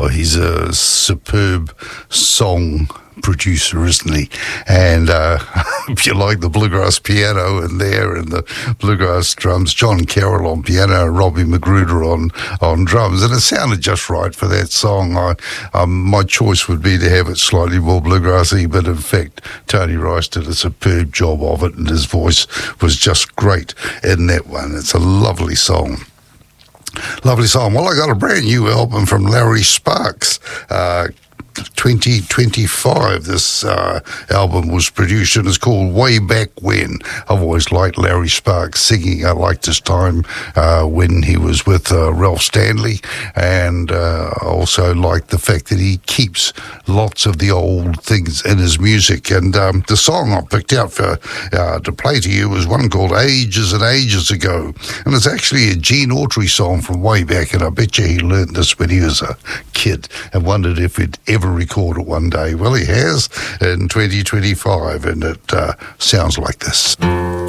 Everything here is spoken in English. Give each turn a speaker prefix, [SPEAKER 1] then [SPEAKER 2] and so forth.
[SPEAKER 1] he's a superb song producer, isn't he? And if you like the bluegrass piano in there and the bluegrass drums, John Carroll on piano, Robbie Magruder on drums, and it sounded just right for that song. My choice would be to have it slightly more bluegrassy, but in fact Tony Rice did a superb job of it, and his voice was just great in that one. It's a lovely song. Lovely song. Well, I got a brand new album from Larry Sparks, 2025. This album was produced, and it's called Way Back When. I've always liked Larry Sparks singing. I liked his time when he was with Ralph Stanley, and I also like the fact that he keeps lots of the old things in his music. And the song I picked out for to play to you was one called Ages and Ages Ago, and it's actually a Gene Autry song from way back, and I bet you he learned this when he was a kid and wondered if he'd ever record it one day. Well, he has in 2025, and it sounds like this.